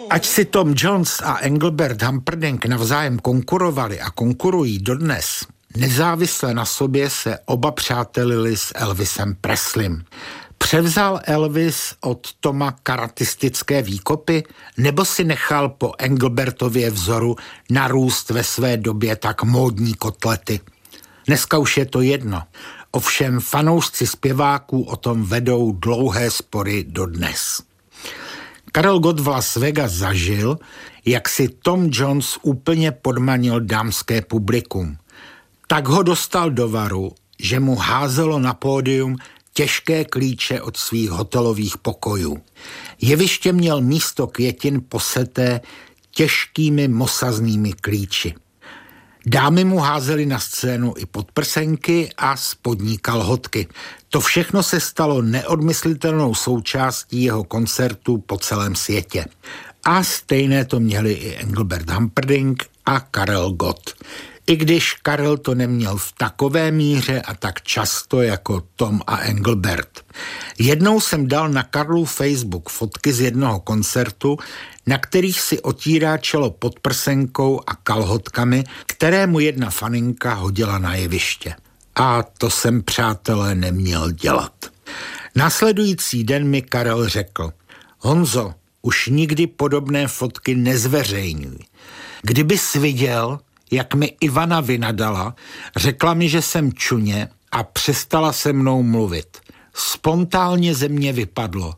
Ať si Tom Jones a Engelbert Humperdinck navzájem konkurovali a konkurují dodnes, nezávisle na sobě se oba přátelili s Elvisem Presleym. Převzal Elvis od Toma karatistické výkopy, nebo si nechal po Engelbertově vzoru narůst ve své době tak módní kotlety? Dneska už je to jedno. Ovšem fanoušci zpěváků o tom vedou dlouhé spory dodnes. Karel Gott v Las Vegas zažil, jak si Tom Jones úplně podmanil dámské publikum. Tak ho dostal do varu, že mu házelo na pódium těžké klíče od svých hotelových pokojů. Jeviště měl místo květin poseté těžkými mosaznými klíči. Dámy mu házely na scénu i podprsenky a spodní kalhotky. To všechno se stalo neodmyslitelnou součástí jeho koncertů po celém světě. A stejné to měli i Engelbert Humperdinck a Karel Gott. I když Karel to neměl v takové míře a tak často jako Tom a Engelbert. Jednou jsem dal na Karlův Facebook fotky z jednoho koncertu, na kterých si otírá čelo podprsenkou a kalhotkami, které mu jedna faninka hodila na jeviště. A to jsem, přátelé, neměl dělat. Následující den mi Karel řekl: Honzo, už nikdy podobné fotky nezveřejňuj. Kdybys viděl, jak mi Ivana vynadala, řekla mi, že jsem čuně a přestala se mnou mluvit. Spontánně ze mě vypadlo: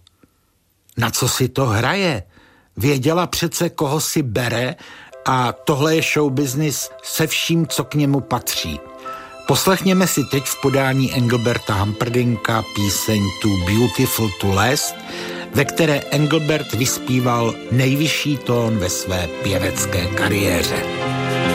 na co si to hraje? Věděla přece, koho si bere, a tohle je showbusiness se vším, co k němu patří. Poslechněme si teď v podání Engelberta Humperdincka píseň Too Beautiful to Last, ve které Engelbert vyspíval nejvyšší tón ve své pěvecké kariéře.